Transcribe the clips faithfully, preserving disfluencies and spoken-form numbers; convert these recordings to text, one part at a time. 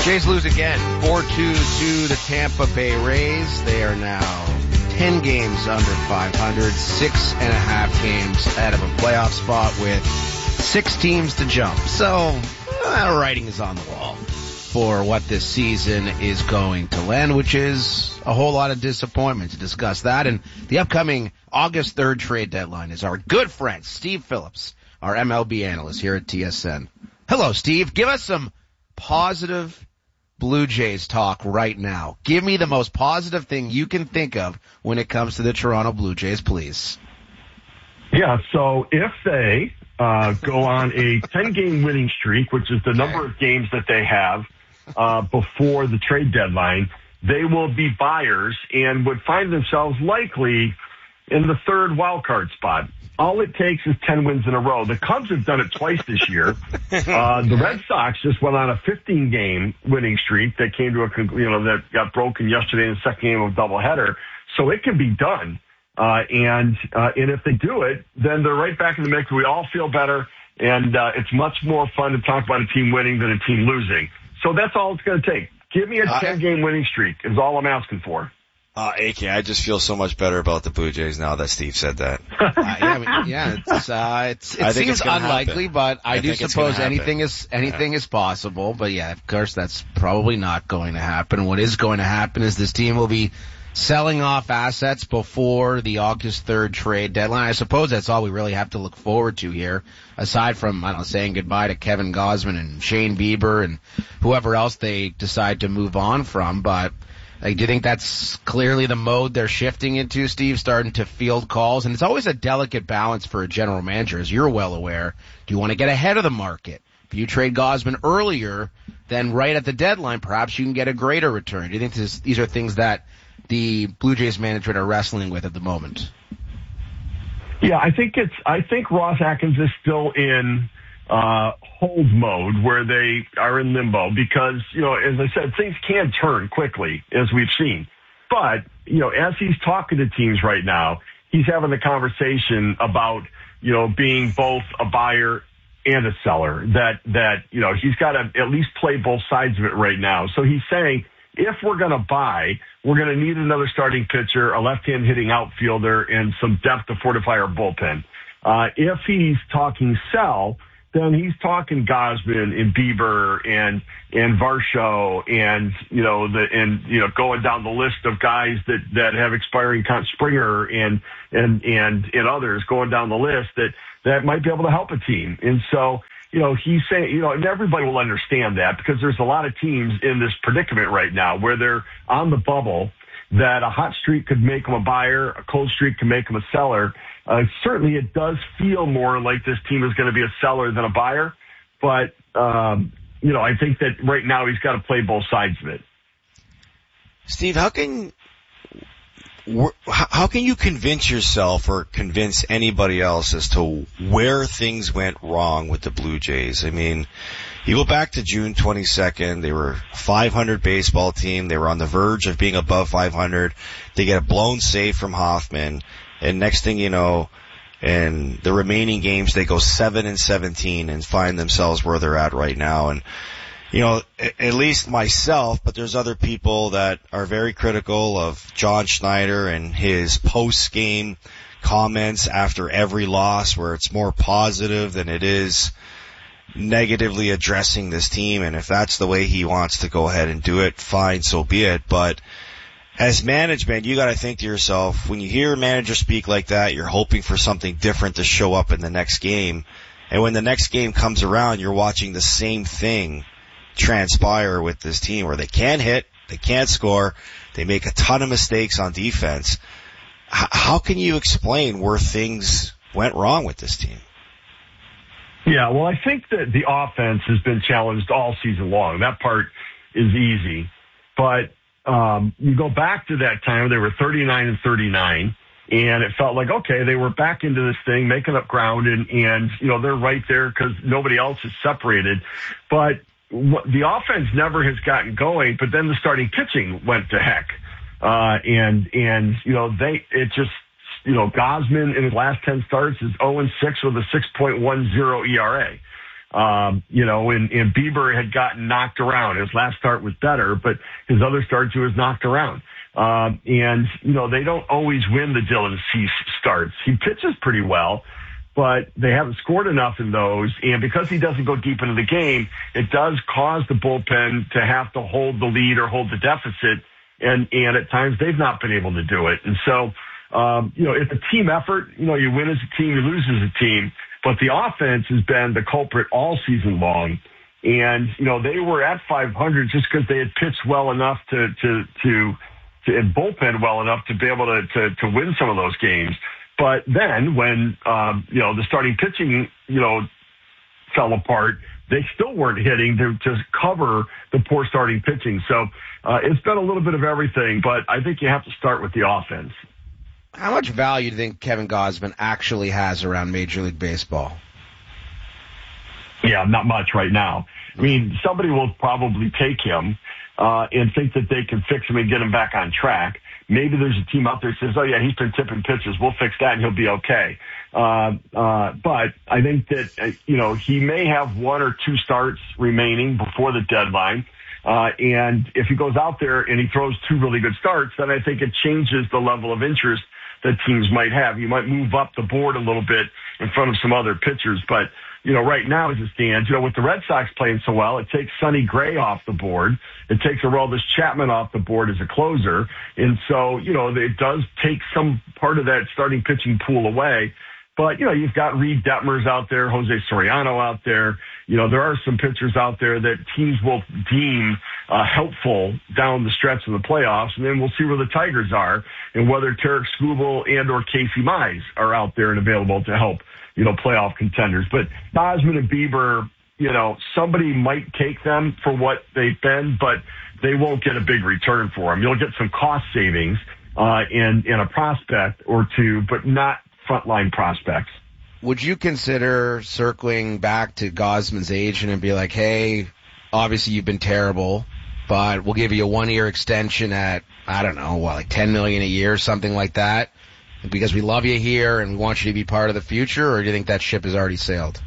Jays lose again, four two to the Tampa Bay Rays. They are now ten games under five hundred, six and a half games out of a playoff spot with six teams to jump. So, uh, writing is on the wall for what this season is going to land, which is a whole lot of disappointment. To discuss that and the upcoming August third trade deadline is our good friend Steve Phillips, our M L B analyst here at T S N. Hello, Steve. Give us some positive Blue Jays talk right now. Give me the most positive thing you can think of when it comes to the Toronto Blue Jays, please. Yeah, so if they uh, go on a ten-game winning streak, which is the number of games that they have uh, before the trade deadline, they will be buyers and would find themselves likely in the third wild card spot. All it takes is ten wins in a row. The Cubs have done it twice this year. Uh, the Red Sox just went on a fifteen-game winning streak that came to a, you know, that got broken yesterday in the second game of a doubleheader. So it can be done. Uh, and, uh, and if they do it, then they're right back in the mix. We all feel better. And, uh, it's much more fun to talk about a team winning than a team losing. So that's all it's going to take. Give me a ten-game winning streak is all I'm asking for. Uh, A K, I just feel so much better about the Blue Jays now that Steve said that. uh, yeah, I mean, yeah, it's, uh, it's, it seems it's unlikely, happen. but I, I do suppose anything is, anything yeah. is possible. But yeah, of course, that's probably not going to happen. What is going to happen is this team will be selling off assets before the August third trade deadline. I suppose that's all we really have to look forward to here, aside from, I don't know, saying goodbye to Kevin Gausman and Shane Bieber and whoever else they decide to move on from. But like, do you think that's clearly the mode they're shifting into, Steve, starting to field calls? And it's always a delicate balance for a general manager, as you're well aware. Do you want to get ahead of the market? If you trade Gausman earlier, then right at the deadline, perhaps you can get a greater return. Do you think this, these are things that the Blue Jays management are wrestling with at the moment? Yeah, I think it's, I think Ross Atkins is still in uh hold mode where they are in limbo because, you know, as I said, things can turn quickly, as we've seen. But, you know, as he's talking to teams right now, he's having a conversation about, you know, being both a buyer and a seller, that, that, you know, he's got to at least play both sides of it right now. So he's saying, if we're going to buy, we're going to need another starting pitcher, a left-hand hitting outfielder, and some depth to fortify our bullpen. Uh, if he's talking sell, then he's talking Gausman and Bieber and, and Varsho and, you know, the, and, you know, going down the list of guys that, that have expiring con Springer and, and, and, and others going down the list that, that might be able to help a team. And so, you know, he's saying, you know, and everybody will understand that because there's a lot of teams in this predicament right now where they're on the bubble, that a hot streak could make them a buyer, a cold streak can make them a seller. Uh, certainly it does feel more like this team is going to be a seller than a buyer. But, um, you know, I think that right now he's got to play both sides of it. Steve, how can, how can you convince yourself or convince anybody else as to where things went wrong with the Blue Jays? I mean, you go back to June twenty-second, they were a five hundred baseball team. They were on the verge of being above five hundred. They get a blown save from Hoffman. And next thing you know, in the remaining games, they go seven and seventeen and find themselves where they're at right now. And, you know, at least myself, but there's other people that are very critical of John Schneider and his post-game comments after every loss, where it's more positive than it is negatively addressing this team. And if that's the way he wants to go ahead and do it, fine, so be it. But as management, you got to think to yourself, when you hear a manager speak like that, you're hoping for something different to show up in the next game. And when the next game comes around, you're watching the same thing transpire with this team, where they can't hit, they can't score, they make a ton of mistakes on defense. H- how can you explain where things went wrong with this team? Yeah, well, I think that the offense has been challenged all season long. That part is easy. But um you go back to that time, they were thirty-nine and thirty-nine, and it felt like, okay, they were back into this thing, making up ground, and, and you know, they're right there because nobody else is separated. But what, the offense never has gotten going, but then the starting pitching went to heck. Uh and, and you know, they, it just, you know, Gausman in his last ten starts is oh and six with a six point one oh E R A. Um, you know, and, and Bieber had gotten knocked around. His last start was better, but his other starts he was knocked around. Um, and, you know, they don't always win the Dylan Cease starts. He pitches pretty well, but they haven't scored enough in those. And because he doesn't go deep into the game, it does cause the bullpen to have to hold the lead or hold the deficit. And, and at times they've not been able to do it. And so, um, you know, it's a team effort. You know, you win as a team, you lose as a team. But the offense has been the culprit all season long. And, you know, they were at five hundred just because they had pitched well enough to, to, to, to, and bullpen well enough to be able to, to, to win some of those games. But then when, um, you know, the starting pitching, you know, fell apart, they still weren't hitting to, to cover the poor starting pitching. So, uh, it's been a little bit of everything, but I think you have to start with the offense. How much value do you think Kevin Gausman actually has around Major League Baseball? Yeah, not much right now. I mean, somebody will probably take him uh, and think that they can fix him and get him back on track. Maybe there's a team out there that says, oh, yeah, he's been tipping pitches. We'll fix that and he'll be okay. Uh, uh, but I think that, uh, you know, he may have one or two starts remaining before the deadline. Uh, and if he goes out there and he throws two really good starts, then I think it changes the level of interest that teams might have. You might move up the board a little bit in front of some other pitchers. But, you know, right now as it stands, you know, with the Red Sox playing so well, it takes Sonny Gray off the board. It takes Aroldis Chapman off the board as a closer. And so, you know, it does take some part of that starting pitching pool away. But, you know, you've got Reed Detmers out there, Jose Soriano out there. You know, there are some pitchers out there that teams will deem uh, helpful down the stretch of the playoffs. And then we'll see where the Tigers are and whether Tarek Skubal and or Casey Mize are out there and available to help, you know, playoff contenders. But Gausman and Bieber, you know, somebody might take them for what they've been, but they won't get a big return for them. You'll get some cost savings uh, in, in a prospect or two, but not frontline prospects. Would you consider circling back to Gausman's agent and be like, hey, obviously you've been terrible, but we'll give you a one-year extension at, I don't know, what, like ten million dollars a year, something like that, because we love you here and we want you to be part of the future, or do you think that ship has already sailed?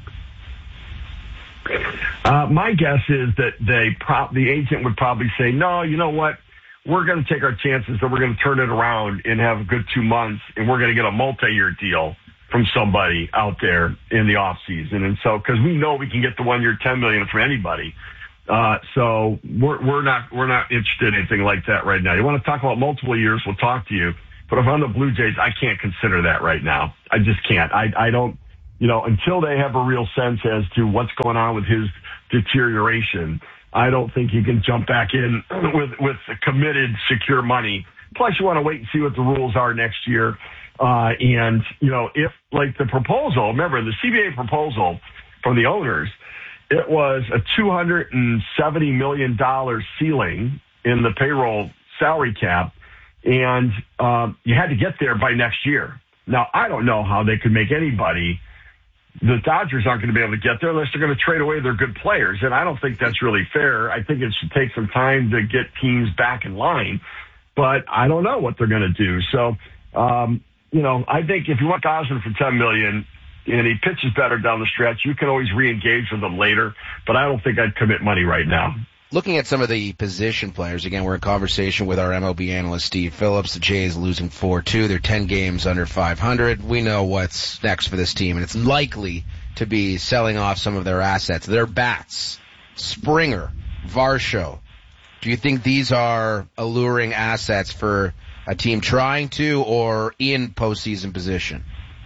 Uh, my guess is that they pro- the agent would probably say, no, you know what? We're going to take our chances that we're going to turn it around and have a good two months, and we're going to get a multi-year deal from somebody out there in the off season. And so, because we know we can get the one-year ten million dollars from anybody, uh, so we're we're not we're not interested in anything like that right now. You want to talk about multiple years? We'll talk to you. But if I'm the Blue Jays, I can't consider that right now. I just can't. I I don't. You know, until they have a real sense as to what's going on with his deterioration, I don't think you can jump back in with, with committed, secure money. Plus, you want to wait and see what the rules are next year. Uh, and, you know, if, like the proposal, remember, the C B A proposal from the owners, it was a two hundred seventy million dollars ceiling in the payroll salary cap, and um, you had to get there by next year. Now, I don't know how they could make anybody. The Dodgers aren't going to be able to get there unless they're going to trade away their good players. And I don't think that's really fair. I think it should take some time to get teams back in line, but I don't know what they're going to do. So, um, you know, I think if you want Gausman for ten million dollars and he pitches better down the stretch, you can always re-engage with him later, but I don't think I'd commit money right now. Looking at some of the position players, again, we're in conversation with our M L B analyst, Steve Phillips. The Jays losing four two. They're ten games under five hundred. We know what's next for this team, and it's likely to be selling off some of their assets. Their bats, Springer, Varsho. Do you think these are alluring assets for a team trying to or in postseason position?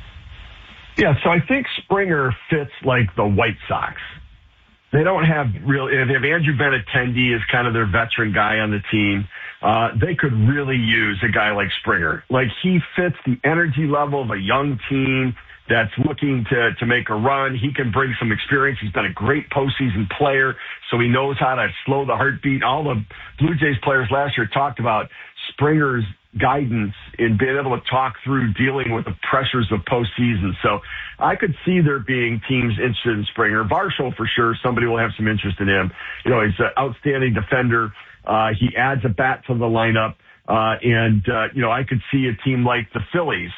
Yeah, so I think Springer fits like the White Sox. They don't have real, they have Andrew Benintendi as kind of their veteran guy on the team. Uh, they could really use a guy like Springer. Like, he fits the energy level of a young team that's looking to, to make a run. He can bring some experience. He's been a great postseason player, so he knows how to slow the heartbeat. All the Blue Jays players last year talked about Springer's guidance in being able to talk through dealing with the pressures of postseason. So I could see there being teams interested in Springer. Varsho, for sure, somebody will have some interest in him. You know, he's an outstanding defender. Uh, he adds a bat to the lineup. Uh, and, uh, you know, I could see a team like the Phillies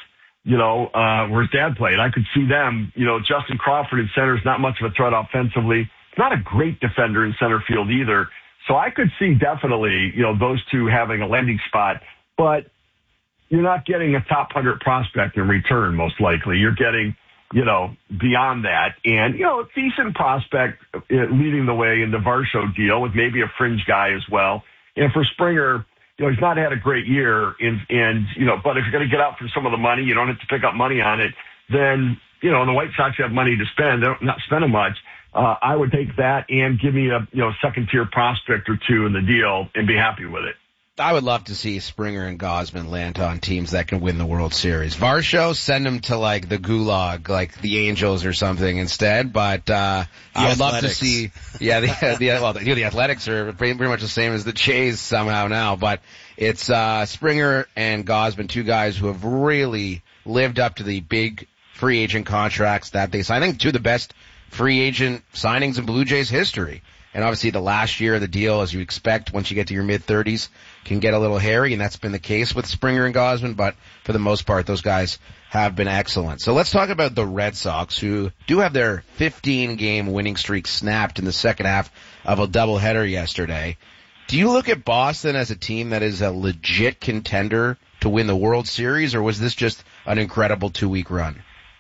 you know, uh, where his dad played. I could see them, you know, Justin Crawford in center is not much of a threat offensively. Not a great defender in center field either. So I could see definitely, you know, those two having a landing spot, but you're not getting a top one hundred prospect in return, most likely. You're getting, you know, beyond that. And, you know, a decent prospect leading the way in the Varsho deal with maybe a fringe guy as well. And for Springer, you know, he's not had a great year. And, and you know, but if you're going to get out for some of the money, you don't have to pick up money on it, then, you know, the White Sox have money to spend. They're not spending much. Uh, I would take that and give me a, you know, second tier prospect or two in the deal and be happy with it. I would love to see Springer and Gausman land on teams that can win the World Series. Varsho, send them to like the Gulag, like the Angels or something instead. But uh I would love to see, yeah, the the, well, the, you know, the Athletics are pretty, pretty much the same as the Jays somehow now. But it's uh Springer and Gausman, two guys who have really lived up to the big free agent contracts that they signed. I think two of the best free agent signings in Blue Jays history. And obviously the last year of the deal, as you expect, once you get to your mid-thirties, can get a little hairy, and that's been the case with Springer and Gausman, but for the most part, those guys have been excellent. So let's talk about the Red Sox, who do have their fifteen-game winning streak snapped in the second half of a doubleheader yesterday. Do you look at Boston as a team that is a legit contender to win the World Series, or was this just an incredible two-week run?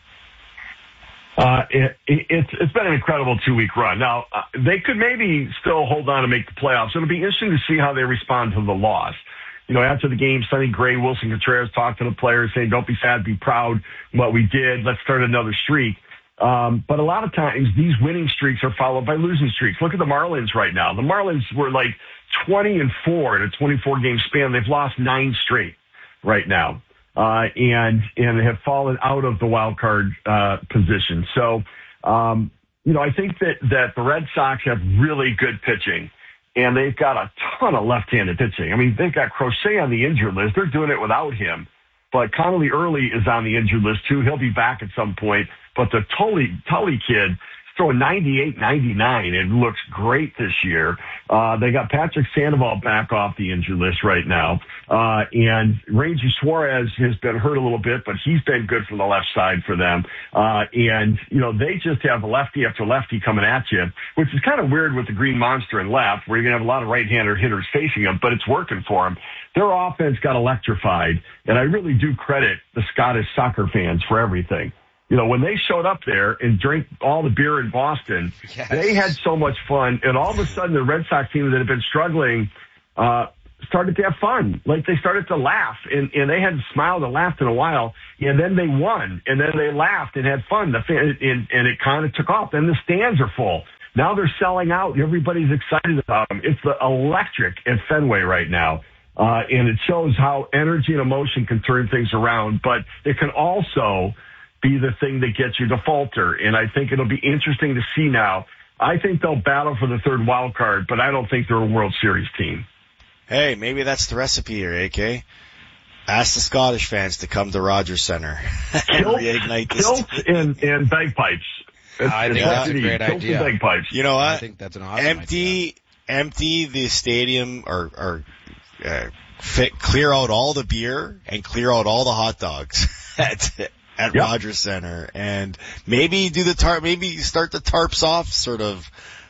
Uh, it, it, it's, it's been an incredible two-week run. Now, uh, they could maybe still hold on to make the playoffs. It'll be interesting to see how they respond to the loss. You know, after the game, Sonny Gray, Wilson Contreras talked to the players saying, don't be sad, be proud what we did. Let's start another streak. Um, but a lot of times these winning streaks are followed by losing streaks. Look at the Marlins right now. The Marlins were like twenty and four in a twenty-four game span. They've lost nine straight right now. Uh, and, and have fallen out of the wild card, uh, position. So, um, you know, I think that, that the Red Sox have really good pitching, and they've got a ton of left-handed pitching. I mean, they've got Crochet on the injured list. They're doing it without him. But Connolly Early is on the injured list too. He'll be back at some point. But the Tully, Tully kid, throwing ninety-eight, ninety-nine. It looks great this year. Uh, they got Patrick Sandoval back off the injury list right now. Uh, and Ranger Suarez has been hurt a little bit, but he's been good from the left side for them. Uh, and, you know, they just have lefty after lefty coming at you, which is kind of weird with the Green Monster and left, where you're going to have a lot of right-hander hitters facing them, but it's working for them. Their offense got electrified, and I really do credit the Scottish soccer fans for everything. You know, when they showed up there and drank all the beer in Boston, yes. They had so much fun. And all of a sudden, the Red Sox team that had been struggling uh started to have fun. Like, they started to laugh, and, and they hadn't smiled and laughed in a while. And then they won, and then they laughed and had fun. The fan, and, and it kind of took off. Then the stands are full. Now they're selling out. Everybody's excited about them. It's the electric at Fenway right now. Uh, and it shows how energy and emotion can turn things around. But it can also be the thing that gets you to falter. And I think it'll be interesting to see now. I think they'll battle for the third wild card, but I don't think they're a World Series team. Hey, maybe that's the recipe here, A K. Ask the Scottish fans to come to Rogers Center and Kilt, reignite this. Kilt and, and bagpipes. It's, I think that's a great idea. Bagpipes. You know what? I think that's an awesome empty, idea. Empty the stadium or, or uh, fit, clear out all the beer and clear out all the hot dogs at, at yep. Rogers Center, and maybe do the tarp, maybe start the tarps off sort of,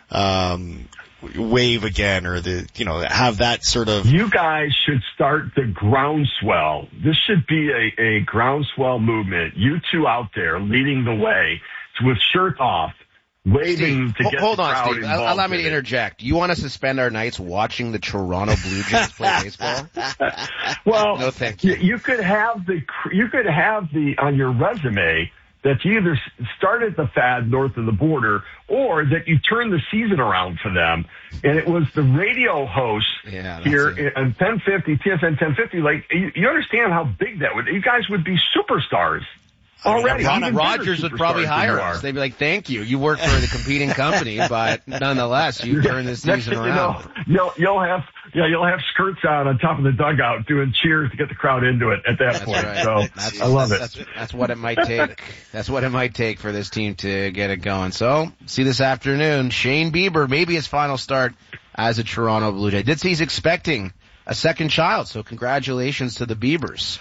um, wave again, or the, you know, have that sort of. You guys should start the groundswell. This should be a, a groundswell movement. You two out there leading the way with shirts off, waving Steve, to get hold the on, crowd Steve. involved. Allow me to in interject. You want us to spend our nights watching the Toronto Blue Jays play baseball? Well, no, thank you. You could have the you could have the on your resume that you either started the fad north of the border, or that you turned the season around for them. And it was the radio host yeah, here on ten fifty, T S N ten fifty. Like, you, you understand how big that would, you guys would be superstars. Already. I mean, Rogers would probably hire us. They'd be like, thank you. You work for the competing company, but nonetheless, you turn this season around. You know, you'll, you'll have, yeah, you'll have skirts on on top of the dugout doing cheers to get the crowd into it at that that's point. Right. So that's, I love that's, it. That's, that's what it might take. That's what it might take for this team to get it going. So, see this afternoon, Shane Bieber, maybe his final start as a Toronto Blue Jay. Did see he's expecting a second child, so congratulations to the Biebers.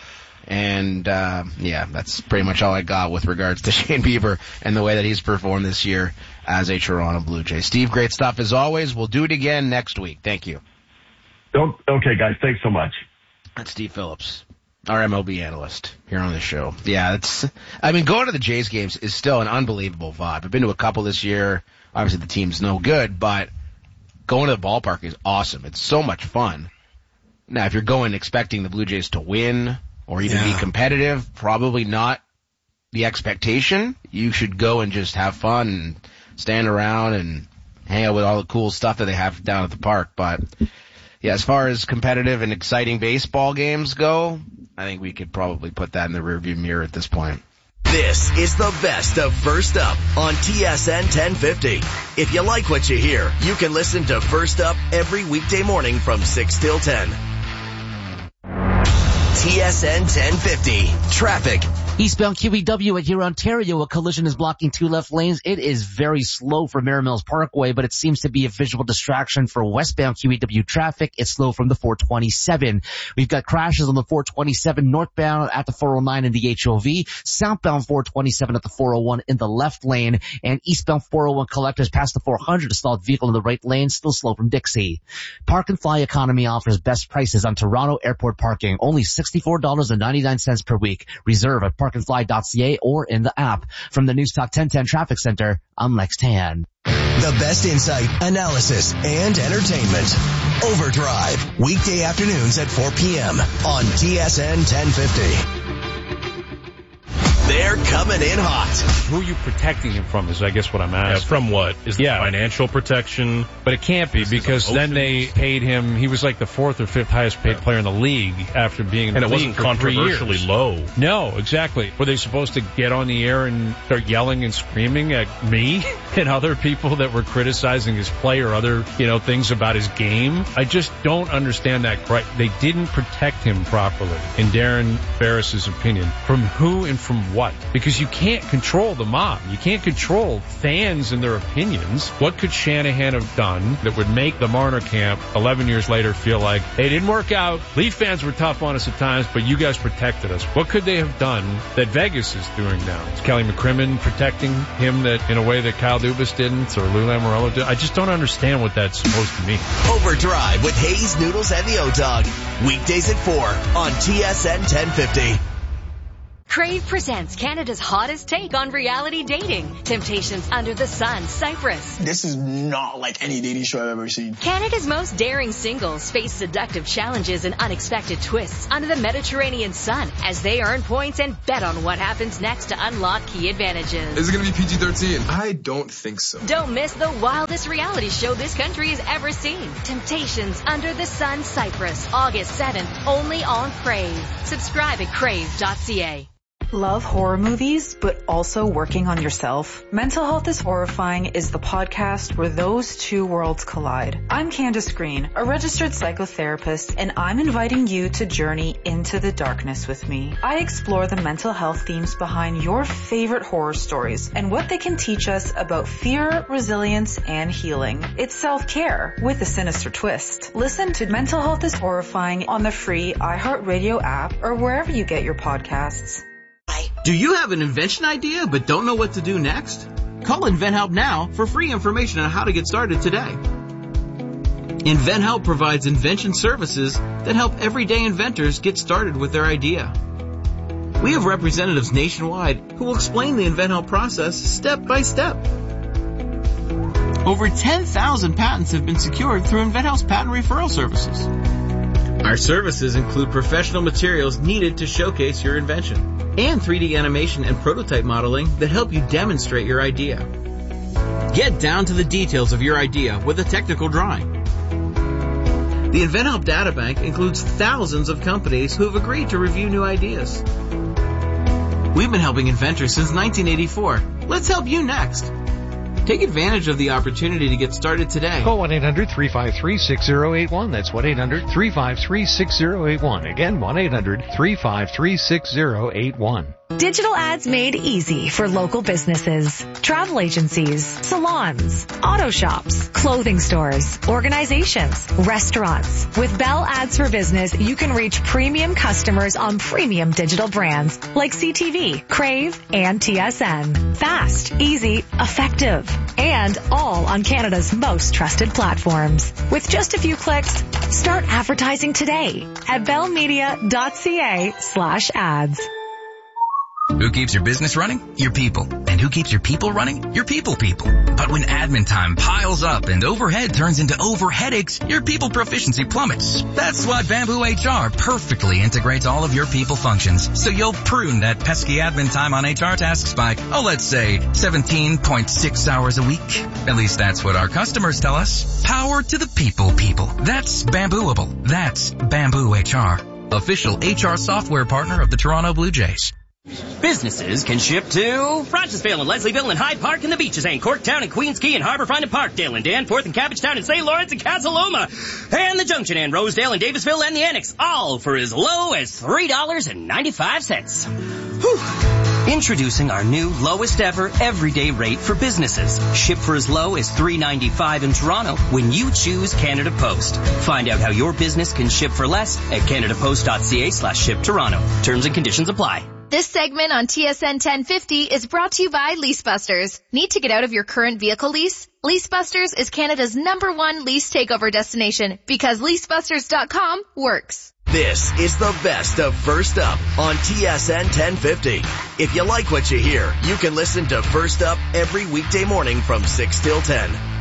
And, uh, yeah, that's pretty much all I got with regards to Shane Bieber and the way that he's performed this year as a Toronto Blue Jay. Steve, great stuff as always. We'll do it again next week. Thank you. Okay, guys. Thanks so much. That's Steve Phillips, our M L B analyst here on the show. Yeah, it's, I mean, going to the Jays games is still an unbelievable vibe. I've been to a couple this year. Obviously the team's no good, but going to the ballpark is awesome. It's so much fun. Now, if you're going expecting the Blue Jays to win or even yeah. be competitive, probably not the expectation. You should go and just have fun and stand around and hang out with all the cool stuff that they have down at the park. But yeah, as far as competitive and exciting baseball games go, I think we could probably put that in the rearview mirror at this point. This is the best of First Up on T S N ten fifty. If you like what you hear, you can listen to First Up every weekday morning from six till ten. T S N ten fifty. Traffic. Eastbound Q E W at here, Ontario. A collision is blocking two left lanes. It is very slow for Merrill Mills Parkway, but it seems to be a visual distraction for westbound Q E W traffic. It's slow from the four twenty-seven. We've got crashes on the four twenty-seven northbound at the four oh nine in the H O V, southbound four twenty-seven at the four oh one in the left lane, and eastbound four oh one collectors past the four hundred. A stalled vehicle in the right lane, still slow from Dixie. Park and Fly Economy offers best prices on Toronto airport parking, only sixty-four dollars and ninety-nine cents per week. Reserve at park and fly dot c a or in the app. From the Newstalk ten ten Traffic Center, I'm Lex Tan. The best insight, analysis, and entertainment. Overdrive, weekday afternoons at four p.m. on T S N ten fifty. They're coming in hot. Who are you protecting him from is, I guess, what I'm asking. Yeah, from what? Is yeah. the financial protection? But it can't be, because then they paid him, he was like the fourth or fifth highest paid yeah. player in the league after being in and the league for three years. And it wasn't controversially low. No, exactly. Were they supposed to get on the air and start yelling and screaming at me and other people that were criticizing his play or other, you know, things about his game? I just don't understand that. They didn't protect him properly, in Darren Ferris's opinion. From who and from what? Because you can't control the mob. You can't control fans and their opinions. What could Shanahan have done that would make the Marner camp eleven years later feel like, hey, it didn't work out. Leaf fans were tough on us at times, but you guys protected us. What could they have done that Vegas is doing now? Is Kelly McCrimmon protecting him that in a way that Kyle Dubas didn't, or Lou Lamoriello did? I just don't understand what that's supposed to mean. Overdrive with Hayes, Noodles, and the O-Dog. Weekdays at four on T S N ten fifty. Crave presents Canada's hottest take on reality dating. Temptations Under the Sun, Cyprus. This is not like any dating show I've ever seen. Canada's most daring singles face seductive challenges and unexpected twists under the Mediterranean sun as they earn points and bet on what happens next to unlock key advantages. Is it going to be P G thirteen? I don't think so. Don't miss the wildest reality show this country has ever seen. Temptations Under the Sun, Cyprus, August seventh, only on Crave. Subscribe at crave dot c a. Love horror movies, but also working on yourself? Mental Health is Horrifying is the podcast where those two worlds collide. I'm Candace Green, a registered psychotherapist, and I'm inviting you to journey into the darkness with me. I explore the mental health themes behind your favorite horror stories and what they can teach us about fear, resilience, and healing. It's self-care with a sinister twist. Listen to Mental Health is Horrifying on the free iHeartRadio app or wherever you get your podcasts. Do you have an invention idea but don't know what to do next? Call InventHelp now for free information on how to get started today. InventHelp provides invention services that help everyday inventors get started with their idea. We have representatives nationwide who will explain the InventHelp process step by step. Over ten thousand patents have been secured through InventHelp's patent referral services. Our services include professional materials needed to showcase your invention and three D animation and prototype modeling that help you demonstrate your idea. Get down to the details of your idea with a technical drawing. The InventHelp Databank includes thousands of companies who have agreed to review new ideas. We've been helping inventors since nineteen eighty-four. Let's help you next. Take advantage of the opportunity to get started today. Call one eight hundred three five three six zero eight one. That's one eight hundred three five three six zero eight one. Again, one eight hundred three five three six zero eight one. Digital ads made easy for local businesses, travel agencies, salons, auto shops, clothing stores, organizations, restaurants. With Bell Ads for Business, you can reach premium customers on premium digital brands like C T V, Crave, and T S N. Fast, easy, effective, and all on Canada's most trusted platforms. With just a few clicks, start advertising today at bellmedia.ca slash ads. Who keeps your business running? Your people. And who keeps your people running? Your people people. But when admin time piles up and overhead turns into over headaches, your people proficiency plummets. That's why Bamboo H R perfectly integrates all of your people functions, so you'll prune that pesky admin time on H R tasks by, oh, let's say seventeen point six hours a week. At least that's what our customers tell us. Power to the people people. That's Bambooable. That's Bamboo H R. Official H R software partner of the Toronto Blue Jays. Businesses can ship to Rochesville and Leslieville and Hyde Park and the Beaches and Corktown and Queens Quay and Harbourfront and Parkdale and Danforth and Cabbagetown and Saint Lawrence and Casa Loma and the Junction and Rosedale and Davisville and the Annex, all for as low as three dollars and ninety-five cents. Whew. Introducing our new lowest ever everyday rate for businesses. Ship for as low as three dollars and ninety-five cents in Toronto when you choose Canada Post. Find out how your business can ship for less at canadapost.ca slash ship Toronto. Terms and conditions apply. This segment on T S N ten fifty is brought to you by Leasebusters. Need to get out of your current vehicle lease? Leasebusters is Canada's number one lease takeover destination because leasebusters dot com works. This is the best of First Up on T S N ten fifty. If you like what you hear, you can listen to First Up every weekday morning from six till ten.